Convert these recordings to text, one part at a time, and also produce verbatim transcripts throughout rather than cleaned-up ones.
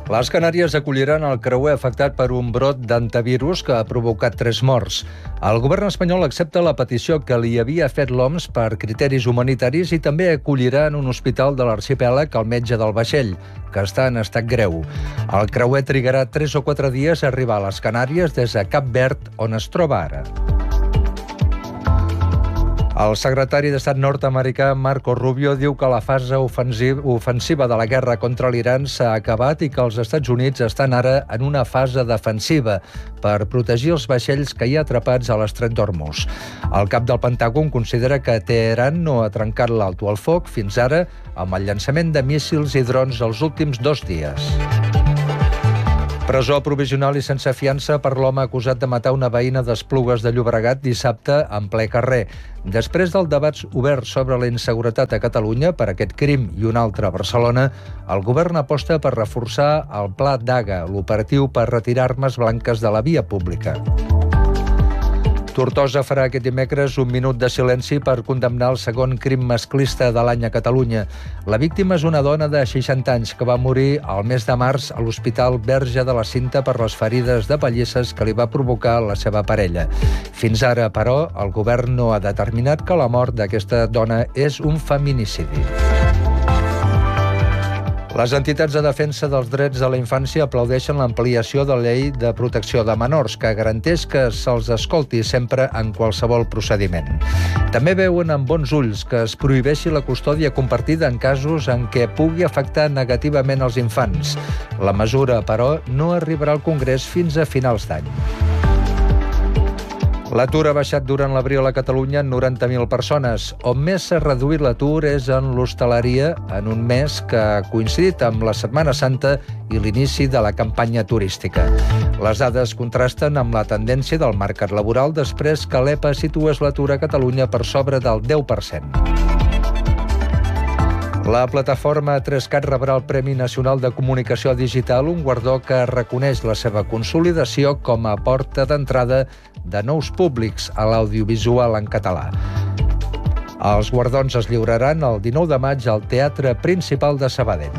Les Canàries acolliran el creuer afectat per un brot d'antivirus que ha provocat tres morts. El govern espanyol accepta la petició que li havia fet l'O M S per criteris humanitaris i també acollirà en un hospital de l'arxipèlag el metge del vaixell, que està en estat greu. El creuer trigarà tres o quatre dies a arribar a les Canàries des de Cap Verd, on es troba ara. El secretari d'Estat nord-americà Marco Rubio diu que la fase ofensiva de la guerra contra l'Iran s'ha acabat i que els Estats Units estan ara en una fase defensiva per protegir els vaixells que hi ha atrapats a l'estret d'Hormuz. El cap del Pentàgon considera que Teheran no ha trencat l'alto al foc fins ara amb el llançament de míssils i drons els últims dos dies. Presó provisional i sense fiança per l'home acusat de matar una veïna d'Esplugues de Llobregat dissabte en ple carrer. Després del debat obert sobre la inseguretat a Catalunya per aquest crim i un altre a Barcelona, el govern aposta per reforçar el Pla Daga, l'operatiu per retirar armes blanques de la via pública. Tortosa farà aquest dimecres un minut de silenci per condemnar el segon crim masclista de l'any a Catalunya. La víctima és una dona de seixanta anys que va morir el mes de març a l'Hospital Verge de la Cinta per les ferides de pallisses que li va provocar la seva parella. Fins ara, però, el govern no ha determinat que la mort d'aquesta dona és un feminicidi. Les entitats de defensa dels drets de la infància aplaudeixen l'ampliació de la llei de protecció de menors, que garanteix que se'ls escolti sempre en qualsevol procediment. També veuen amb bons ulls que es prohibeixi la custòdia compartida en casos en què pugui afectar negativament els infants. La mesura, però, no arribarà al Congrés fins a finals d'any. L'atur ha baixat durant l'abril a Catalunya en noranta mil persones. On més s'ha reduït l'atur és en l'hostaleria, en un mes que ha coincidit amb la Setmana Santa i l'inici de la campanya turística. Les dades contrasten amb la tendència del mercat laboral després que l'E P A situés l'atur a Catalunya per sobre del deu per cent. La plataforma Trescat rebrà el Premi Nacional de Comunicació Digital, un guardó que reconeix la seva consolidació com a porta d'entrada de nous públics a l'audiovisual en català. Els guardons es lliuraran el dinou de maig al Teatre Principal de Sabadell.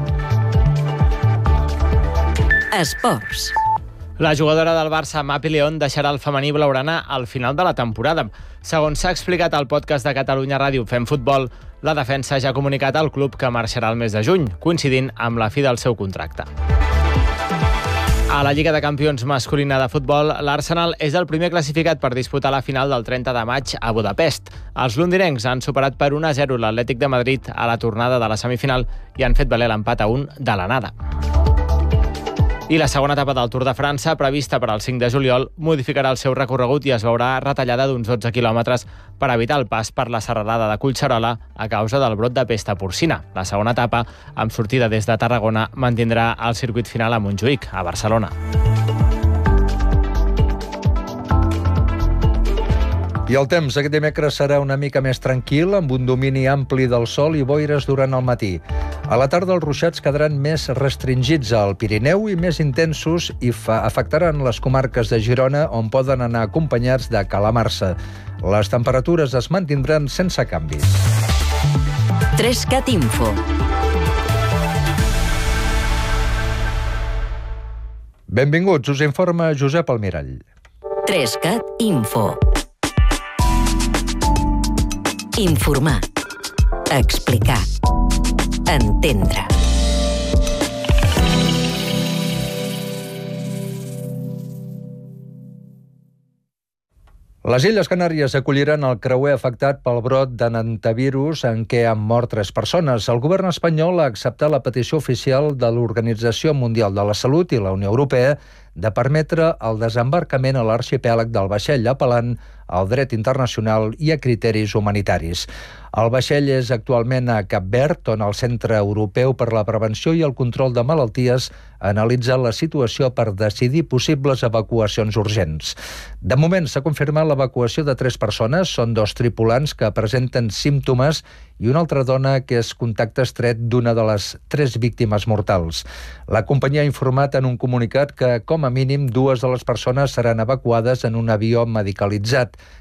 Esports. La jugadora del Barça, Mapi León, deixarà el femení blaugrana al final de la temporada. Segons s'ha explicat al podcast de Catalunya Ràdio Fem Futbol, la defensa ja ha comunicat al club que marxarà el mes de juny, coincidint amb la fi del seu contracte. A la Lliga de Campions masculina de futbol, l'Arsenal és el primer classificat per disputar la final del trenta de maig a Budapest. Els londinencs han superat per un a zero l'Atlètic de Madrid a la tornada de la semifinal i han fet valer l'empat a un de l'anada. I la segona etapa del Tour de França, prevista per al cinc de juliol, modificarà el seu recorregut i es veurà retallada d'uns dotze quilòmetres per evitar el pas per la serralada de Collserola a causa del brot de pesta porcina. La segona etapa, amb sortida des de Tarragona, mantindrà el circuit final a Montjuïc, a Barcelona. I el temps aquest dimecres serà una mica més tranquil, amb un domini ampli del sol i boires durant el matí. A la tarda els ruixats quedaran més restringits al Pirineu i més intensos i fa, afectaran les comarques de Girona, on poden anar acompanyats de calamarsa. Les temperatures es mantindran sense canvis. Trescat Info. Benvinguts, us informa Josep Almirall. Trescat Info. Informar. Explicar. Entendre. Les Illes Canàries acolliran el creuer afectat pel brot de hantavirus en què han mort tres persones. El govern espanyol ha acceptat la petició oficial de l'Organització Mundial de la Salut i la Unió Europea de permetre el desembarcament a l'arxipèlag del vaixell, apel·lant al dret internacional i a criteris humanitaris. El vaixell és actualment a Cap Verd, on el Centre Europeu per la Prevenció i el Control de Malalties analitza la situació per decidir possibles evacuacions urgents. De moment s'ha confirmat l'evacuació de tres persones, són dos tripulants que presenten símptomes i una altra dona que és contacte estret d'una de les tres víctimes mortals. La companyia ha informat en un comunicat que, com a mínim, dues de les persones seran evacuades en un avió medicalitzat,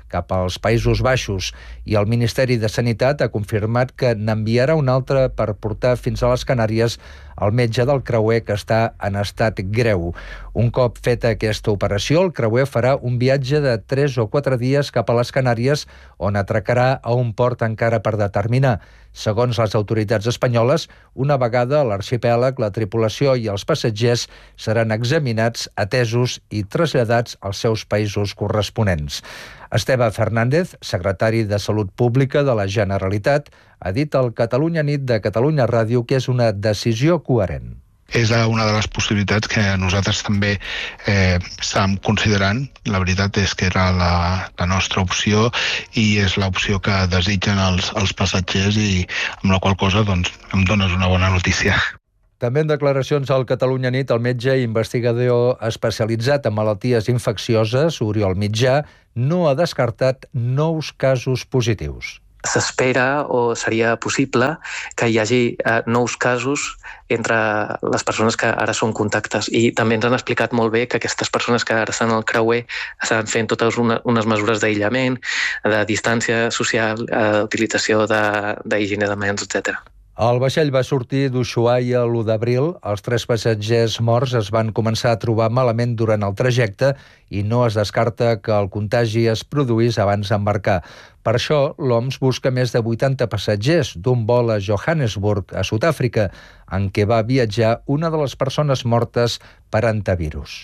cap als Països Baixos i el Ministeri de Sanitat ha confirmat que n'enviarà un altre per portar fins a les Canàries el metge del creuer que està en estat greu. Un cop feta aquesta operació, el creuer farà un viatge de tres o quatre dies cap a les Canàries, on atracarà a un port encara per determinar. Segons les autoritats espanyoles, una vegada a l'arxipèlag, la tripulació i els passatgers seran examinats, atesos i traslladats als seus països corresponents. Esteve Fernández, secretari de Salut Pública de la Generalitat, ha dit al Catalunya Nit de Catalunya Ràdio que és una decisió coherent. És una de les possibilitats que nosaltres també eh, estàvem considerant. La veritat és que era la, la nostra opció i és l'opció que desitgen els, els passatgers i amb la qual cosa doncs, em dones una bona notícia. També en declaracions al Catalunya Nit, el metge i investigador especialitzat en malalties infeccioses, Oriol Mitjà, no ha descartat nous casos positius. S'espera o seria possible que hi hagi eh, nous casos entre les persones que ara són contactes i també ens han explicat molt bé que aquestes persones que ara estan al creuer estan fent totes una, unes mesures d'aïllament, de distància social, eh, utilització d'higiene de, de mans, etcètera. El vaixell va sortir d'Ushuaia l'u d'abril. Els tres passatgers morts es van començar a trobar malament durant el trajecte i no es descarta que el contagi es produís abans d'embarcar. Per això, l'O M S busca més de vuitanta passatgers d'un vol a Johannesburg, a Sud-àfrica, en què va viatjar una de les persones mortes per antivirus.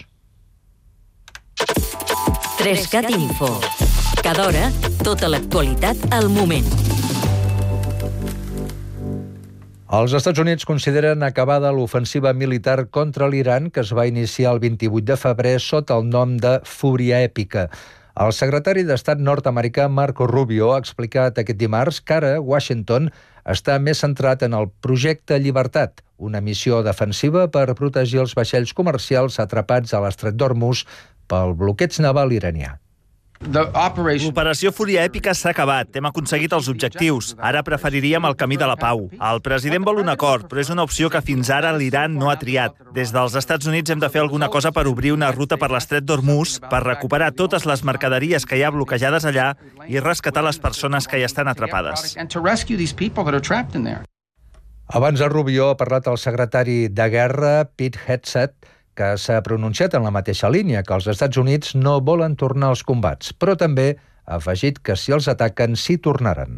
Trescat Info. Cada hora, tota l'actualitat al moment. Els Estats Units consideren acabada l'ofensiva militar contra l'Iran que es va iniciar el vint-i-vuit de febrer sota el nom de Fúria Èpica. El secretari d'Estat nord-americà Marco Rubio ha explicat aquest dimarts que ara Washington està més centrat en el projecte Llibertat, una missió defensiva per protegir els vaixells comercials atrapats a l'estret d'Hormuz pel bloqueig naval iranià. L'operació Fúria Èpica s'ha acabat. Hem aconseguit els objectius. Ara preferiríem el camí de la pau. El president vol un acord, però és una opció que fins ara l'Iran no ha triat. Des dels Estats Units hem de fer alguna cosa per obrir una ruta per l'estret d'Hormuz, per recuperar totes les mercaderies que hi ha bloquejades allà i rescatar les persones que hi estan atrapades. Abans de Rubio ha parlat el secretari de Guerra, Pete Hegseth, que s'ha pronunciat en la mateixa línia, que els Estats Units no volen tornar als combats, però també ha afegit que si els ataquen, s'hi tornaran.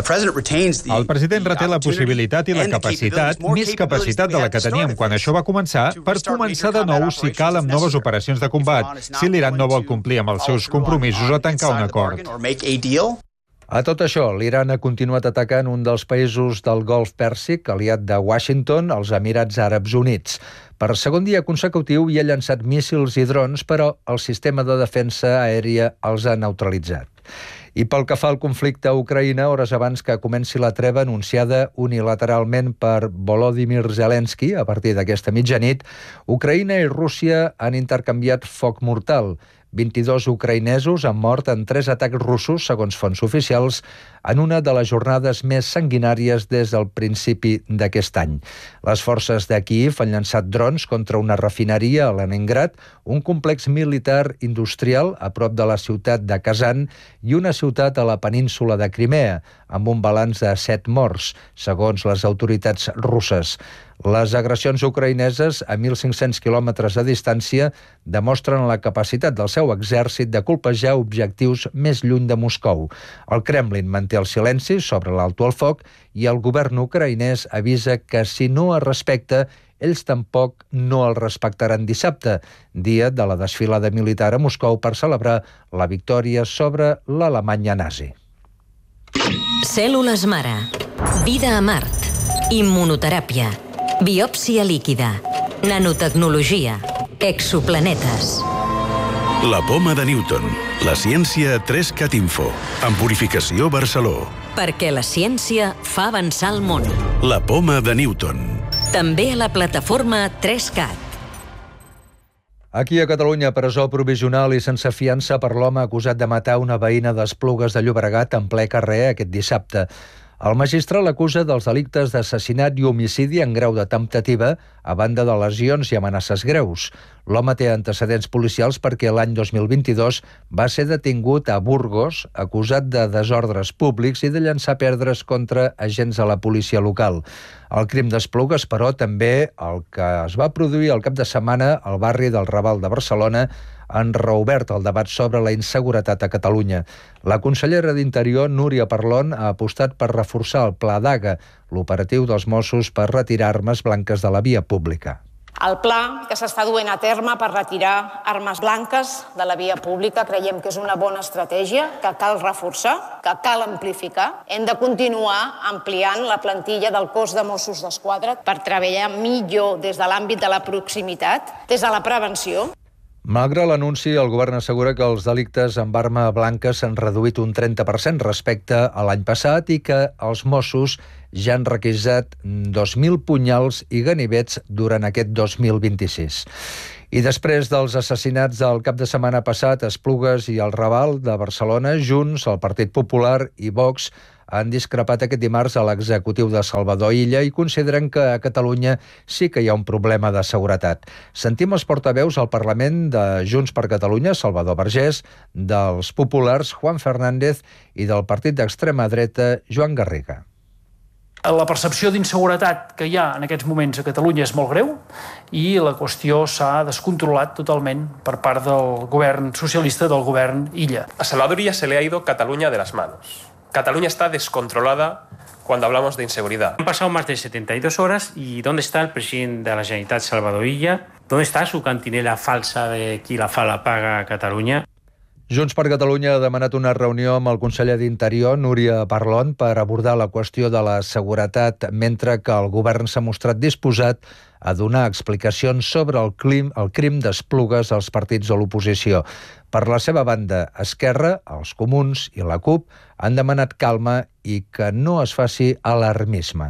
El president reté la possibilitat i la capacitat, més capacitat de la que teníem quan això va començar, per començar de nou si cal amb noves operacions de combat, si l'Iran no vol complir amb els seus compromisos o tancar un acord. A tot això, l'Iran ha continuat atacant un dels països del Golf Pèrsic, aliat de Washington, els Emirats Àrabs Units. Per segon dia consecutiu hi ha llançat míssils i drons, però el sistema de defensa aèria els ha neutralitzat. I pel que fa al conflicte a Ucraïna, hores abans que comenci la treva anunciada unilateralment per Volodymyr Zelensky, a partir d'aquesta mitjanit, Ucraïna i Rússia han intercanviat foc mortal. vint-i-dos ucraïnesos han mort en tres atacs russos, segons fonts oficials, en una de les jornades més sanguinàries des del principi d'aquest any. Les forces de Kíev han llançat drons contra una refineria a Leningrad, un complex militar industrial a prop de la ciutat de Kazan i una ciutat a la península de Crimea, amb un balanç de set morts, segons les autoritats russes. Les agressions ucraïneses a mil cinc-cents quilòmetres de distància demostren la capacitat del seu exèrcit de colpejar objectius més lluny de Moscou. El Kremlin manté el silenci sobre l'alto al foc i el govern ucraïnès avisa que si no es respecta, ells tampoc no el respectaran dissabte, dia de la desfilada militar a Moscou per celebrar la victòria sobre l'Alemanya nazi. Cèl·lules mare. Vida a Mart. Immunoteràpia. Biòpsia líquida. Nanotecnologia. Exoplanetes. La poma de Newton. La ciència a Trescat Info. Amb Purificació Barceló. Perquè la ciència fa avançar el món. La poma de Newton. També a la plataforma Trescat. Aquí a Catalunya, presó provisional i sense fiança per l'home acusat de matar una veïna d'Esplugues de Llobregat en ple carrer aquest dissabte. El magistrat l'acusa dels delictes d'assassinat i homicidi en grau de temptativa, a banda de lesions i amenaces greus. L'home té antecedents policials perquè l'any dos mil vint-i-dos va ser detingut a Burgos, acusat de desordres públics i de llançar pedres contra agents de la policia local. El crim d'Esplugues, però, també el que es va produir el cap de setmana al barri del Raval de Barcelona, han reobert el debat sobre la inseguretat a Catalunya. La consellera d'Interior, Núria Parlon, ha apostat per reforçar el Pla Daga, l'operatiu dels Mossos per retirar armes blanques de la via pública. El pla que s'està duent a terme per retirar armes blanques de la via pública creiem que és una bona estratègia, que cal reforçar, que cal amplificar. Hem de continuar ampliant la plantilla del cos de Mossos d'Esquadra per treballar millor des de l'àmbit de la proximitat, des de la prevenció. Malgrat l'anunci, el govern assegura que els delictes amb arma blanca s'han reduït un trenta per cent respecte a l'any passat i que els Mossos ja han requisat dos mil punyals i ganivets durant aquest dos mil vint-i-sis. I després dels assassinats del cap de setmana passat a Esplugues i al Raval de Barcelona, Junts, el Partit Popular i Vox han discrepat aquest dimarts a l'executiu de Salvador Illa i consideren que a Catalunya sí que hi ha un problema de seguretat. Sentim els portaveus al Parlament de Junts per Catalunya, Salvador Vergés, dels Populars, Juan Fernández, i del partit d'extrema dreta, Joan Garriga. La percepció d'inseguretat que hi ha en aquests moments a Catalunya és molt greu i la qüestió s'ha descontrolat totalment per part del govern socialista, del govern Illa. A Salvador Illa se le ha ido Cataluña de las manos. Cataluña está descontrolada cuando hablamos de inseguridad. Han pasado más de setenta y dos horas y ¿dónde está el presidente de la Generalitat, Salvador Illa? ¿Dónde está su cantinela falsa de qui la fa la paga a Catalunya? Junts per Catalunya ha demanat una reunió amb el conseller d'Interior, Núria Parlon, per abordar la qüestió de la seguretat, mentre que el govern s'ha mostrat disposat a donar explicacions sobre el crim, el crim d'Esplugues als partits de l'oposició. Per la seva banda, Esquerra, els Comuns i la CUP han demanat calma i que no es faci alarmisme.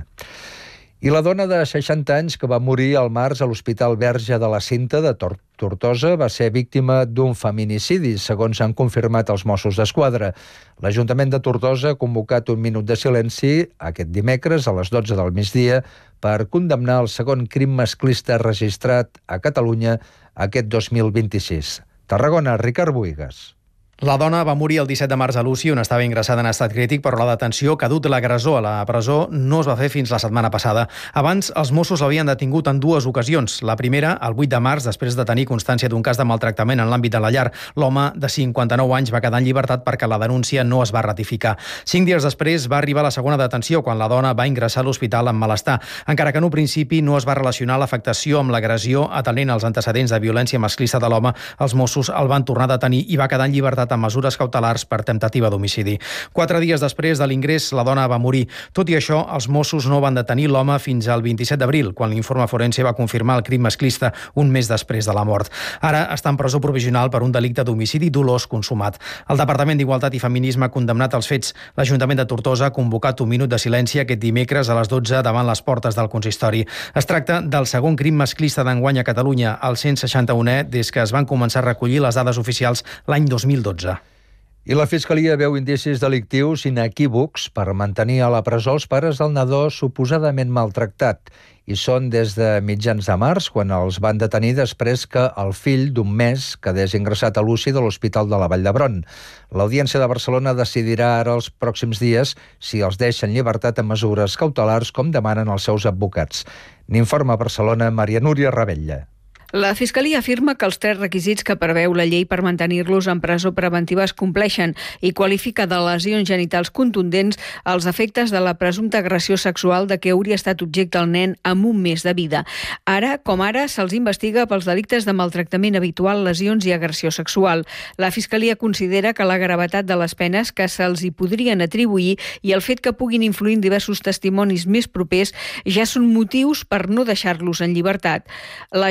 I la dona de seixanta anys que va morir al març a l'Hospital Verge de la Cinta de Tor Tortosa va ser víctima d'un feminicidi, segons han confirmat els Mossos d'Esquadra. L'Ajuntament de Tortosa ha convocat un minut de silenci aquest dimecres a les dotze del migdia per condemnar el segon crim masclista registrat a Catalunya aquest dos mil vint-i-sis. Tarragona, Ricard Buigas. La dona va morir el disset de març a l'U C I, on estava ingressada en estat crític, però la detenció que ha dut l'agressor a la presó no es va fer fins la setmana passada. Abans, els Mossos l'havien detingut en dues ocasions. La primera, el vuit de març, després de tenir constància d'un cas de maltractament en l'àmbit de la llar. L'home, de cinquanta-nou anys, va quedar en llibertat perquè la denúncia no es va ratificar. Cinc dies després va arribar la segona detenció, quan la dona va ingressar a l'hospital amb malestar. Encara que en un principi no es va relacionar l'afectació amb l'agressió, atenent als antecedents de violència masclista de l'home, els Mossos el van tornar a detenir i va quedar en llibertat amb mesures cautelars per temptativa d'homicidi. Quatre dies després de l'ingrés, la dona va morir. Tot i això, els Mossos no van detenir l'home fins al vint-i-set d'abril, quan l'informe forense va confirmar el crim masclista un mes després de la mort. Ara està en presó provisional per un delicte d'homicidi dolós consumat. El Departament d'Igualtat i Feminisme ha condemnat els fets. L'Ajuntament de Tortosa ha convocat un minut de silenci aquest dimecres a les dotze davant les portes del consistori. Es tracta del segon crim masclista d'enguany a Catalunya, el cent seixanta-unè, des que es van començar a recollir les dades oficials l'any dos mil dotze. I la Fiscalia veu indicis delictius inequívocs per mantenir a la presó els pares del nadó suposadament maltractat. I són des de mitjans de març, quan els van detenir després que el fill d'un mes quedés ingressat a l'U C I de l'Hospital de la Vall d'Hebron. L'Audiència de Barcelona decidirà ara els pròxims dies si els deixa en llibertat amb mesures cautelars com demanen els seus advocats. N'informa a Barcelona Maria Núria Ravella. La Fiscalia afirma que els tres requisits que preveu la llei per mantenir-los en presó preventiva es compleixen i qualifica de lesions genitals contundents els efectes de la presumpta agressió sexual de què hauria estat objecte el nen amb un mes de vida. Ara, com ara, se'ls investiga pels delictes de maltractament habitual, lesions i agressió sexual. La Fiscalia considera que la gravetat de les penes que se'ls hi podrien atribuir i el fet que puguin influir en diversos testimonis més propers ja són motius per no deixar-los en llibertat. La Generalitat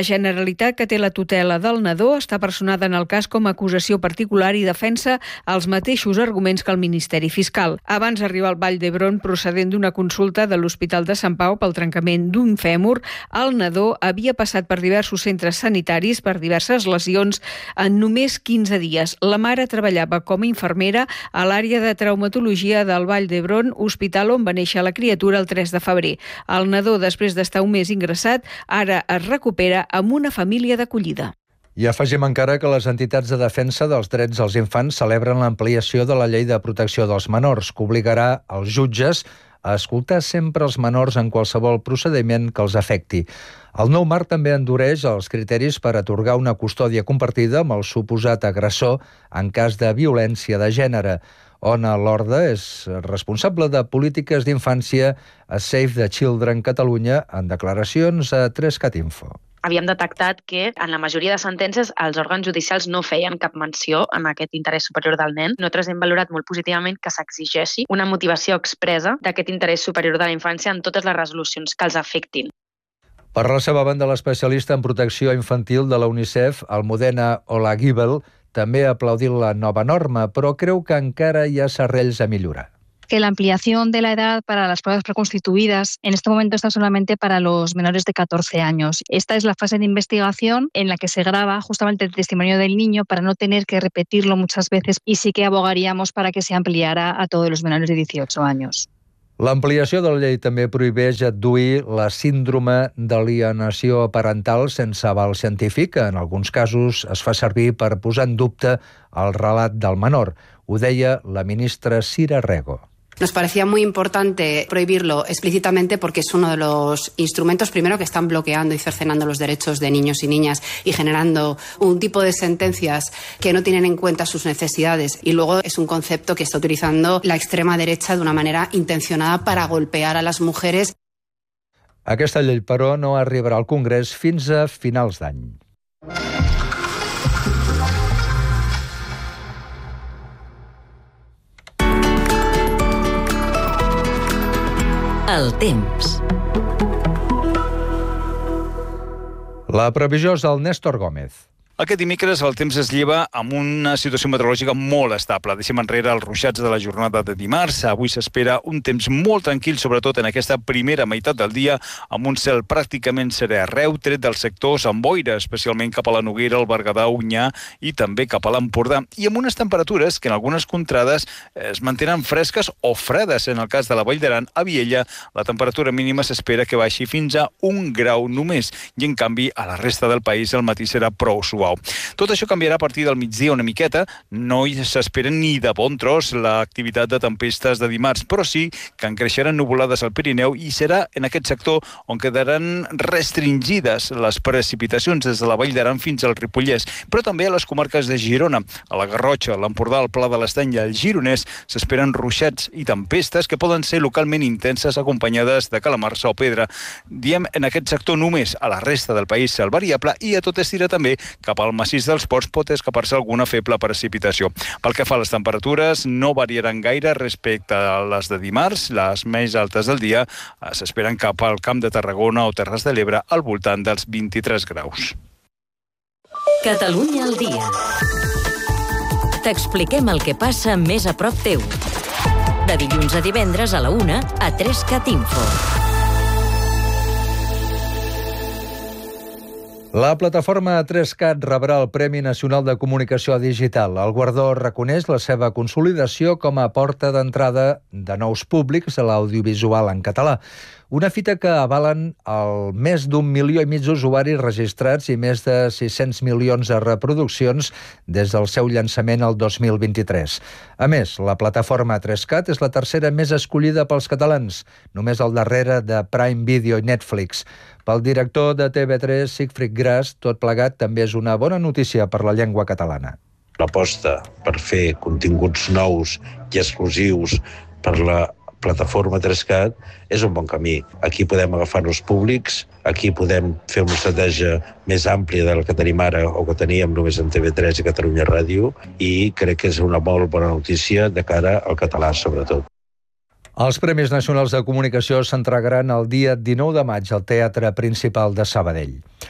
Generalitat, que té la tutela del nadó, està personada en el cas com a acusació particular i defensa els mateixos arguments que el Ministeri Fiscal. Abans d'arribar al Vall d'Hebron, procedent d'una consulta de l'Hospital de Sant Pau pel trencament d'un fèmur, el nadó havia passat per diversos centres sanitaris per diverses lesions en només quinze dies. La mare treballava com a infermera a l'àrea de traumatologia del Vall d'Hebron, hospital on va néixer la criatura el tres de febrer. El nadó, després d'estar un mes ingressat, ara es recupera amb una família d'acollida. I afegim encara que les entitats de defensa dels drets dels infants celebren l'ampliació de la Llei de Protecció dels Menors, que obligarà els jutges a escoltar sempre els menors en qualsevol procediment que els afecti. El nou marc també endureix els criteris per atorgar una custòdia compartida amb el suposat agressor en cas de violència de gènere. Ona Lorda és responsable de polítiques d'infància a Save the Children Catalunya en declaracions a tres cat info. Havíem detectat que en la majoria de sentències els òrgans judicials no feien cap menció en aquest interès superior del nen. Nosaltres hem valorat molt positivament que s'exigeixi una motivació expressa d'aquest interès superior de la infància en totes les resolucions que els afectin. Per la seva banda, l'especialista en protecció infantil de la UNICEF, Almudena Olagibel, també ha aplaudit la nova norma, però creu que encara hi ha serrells a millorar. Que la ampliación de la edad para las pruebas preconstituidas en este momento está solamente para los menores de catorce años. Esta es la fase de investigación en la que se graba justamente el testimonio del niño para no tener que repetirlo muchas veces, y sí que abogaríamos para que se ampliara a todos los menores de dieciocho años. L'ampliació de la llei també prohibeix adduir la síndrome d'alienació parental sense aval científic, que en alguns casos es fa servir per posar en dubte el relat del menor. Ho deia la ministra Cira Rego. Nos parecía muy importante prohibirlo explícitamente porque es uno de los instrumentos, primero, que están bloqueando y cercenando los derechos de niños y niñas y generando un tipo de sentencias que no tienen en cuenta sus necesidades. Y luego es un concepto que está utilizando la extrema derecha de una manera intencionada para golpear a las mujeres. Aquesta llei, però, no arribarà al Congrés fins a finals d'any. El temps. La previsió és del Néstor Gómez. Aquest dimecres el temps es lleva amb una situació meteorològica molt estable. Deixem enrere els ruixats de la jornada de dimarts. Avui s'espera un temps molt tranquil, sobretot en aquesta primera meitat del dia, amb un cel pràcticament serè arreu, tret dels sectors amb boira, especialment cap a la Noguera, el Berguedà, Onyar i també cap a l'Empordà, i amb unes temperatures que en algunes contrades es mantenen fresques o fredes. En el cas de la Vall d'Aran, a Viella, la temperatura mínima s'espera que baixi fins a un grau només, i en canvi a la resta del país el matí serà prou suau. Tot això canviarà a partir del migdia una miqueta. No s'espera ni de bon tros l'activitat de tempestes de dimarts, però sí que encreixeran nuvolades al Pirineu i serà en aquest sector on quedaran restringides les precipitacions des de la Vall d'Aran fins al Ripollès, però també a les comarques de Girona, a la Garrotxa, l'Empordà, el Pla de l'Estany i el Gironès s'esperen ruixats i tempestes que poden ser localment intenses acompanyades de calamarsa o pedra. Diem en aquest sector només. A la resta del país cel variable i a tot estira també cap al massís dels Ports pot escapar-se alguna feble precipitació. Pel que fa a les temperatures, no variaran gaire respecte a les de dimarts. Les més altes del dia s'esperen cap al Camp de Tarragona o Terres de l'Ebre al voltant dels vint-i-tres graus. Catalunya al dia. T'expliquem el que passa més a prop teu. De dilluns a divendres a la una a tres cat info. La plataforma tres cat rebrà el Premi Nacional de Comunicació Digital. El guardó reconeix la seva consolidació com a porta d'entrada de nous públics a l'audiovisual en català. Una fita que avalen el més d'un milió i mig d'usuaris registrats i més de sis-cents milions de reproduccions des del seu llançament el dos mil vint-i-tres. A més, la plataforma tres cat és la tercera més escollida pels catalans, només al darrere de Prime Video i Netflix. Pel director de T V tres, Sigfrid Gras, tot plegat també és una bona notícia per la llengua catalana. L'aposta per fer continguts nous i exclusius per la plataforma tres cat és un bon camí. Aquí podem agafar nous públics, aquí podem fer una estratègia més àmplia de la que tenim ara o que teníem només en T V tres i Catalunya Ràdio, i crec que és una molt bona notícia de cara al català, sobretot. Els Premis Nacionals de Comunicació s'entregaran el dia dinou de maig al Teatre Principal de Sabadell.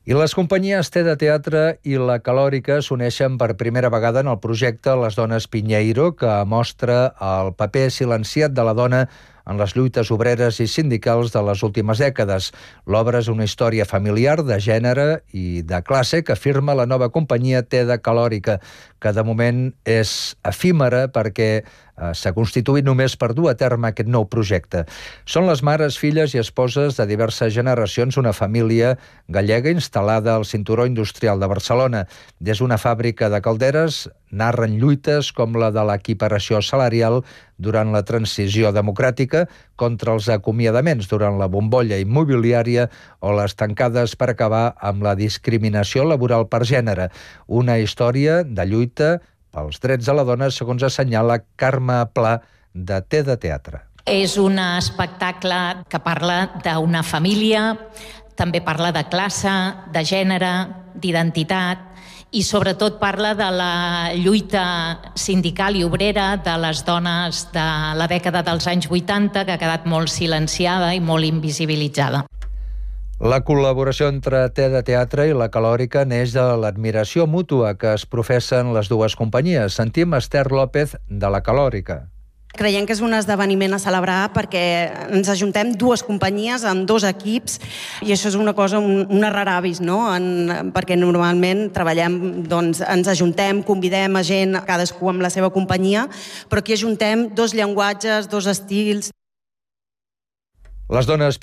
I les companyies T de Teatre i La Calòrica s'uneixen per primera vegada en el projecte Les Dones Pinheiro, que mostra el paper silenciat de la dona en les lluites obreres i sindicals de les últimes dècades. L'obra és una història familiar, de gènere i de classe que firma la nova companyia T de Calòrica, que de moment és efímera perquè s'ha constituït només per dur a terme aquest nou projecte. Són les mares, filles i esposes de diverses generacions, una família gallega instal·lada al cinturó industrial de Barcelona. Des d'una fàbrica de calderes narren lluites com la de l'equiparació salarial durant la transició democràtica, contra els acomiadaments durant la bombolla immobiliària o les tancades per acabar amb la discriminació laboral per gènere. Una història de lluita pels drets de la dona, segons assenyala Carme Pla, de T de Teatre. És un espectacle que parla d'una família, també parla de classe, de gènere, d'identitat, i sobretot parla de la lluita sindical i obrera de les dones de la dècada dels anys vuitanta, que ha quedat molt silenciada i molt invisibilitzada. La col·laboració entre T de Teatre i La Calòrica neix de l'admiració mútua que es professen les dues companyies. Sentim Esther López, de La Calòrica. Creiem que és un esdeveniment a celebrar perquè ens ajuntem dues companyies amb dos equips i això és una cosa, un, una rara avis, no? En, perquè normalment treballem, doncs ens ajuntem, convidem a gent, cadascú amb la seva companyia, però aquí ajuntem dos llenguatges, dos estils. Les dones